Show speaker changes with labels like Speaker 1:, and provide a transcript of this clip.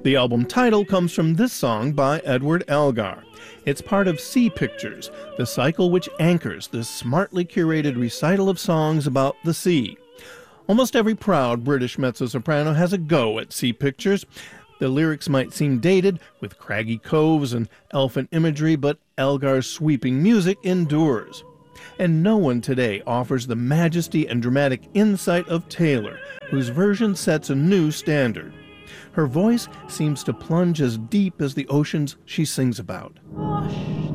Speaker 1: The album title comes from this song by Edward Elgar. It's part of Sea Pictures, the cycle which anchors this smartly curated recital of songs about the sea. Almost every proud British mezzo-soprano has a go at Sea Pictures. The lyrics might seem dated, with craggy coves and elfin imagery, but Elgar's sweeping music endures. And no one today offers the majesty and dramatic insight of Taylor, whose version sets a new standard. Her voice seems to plunge as deep as the oceans she sings about.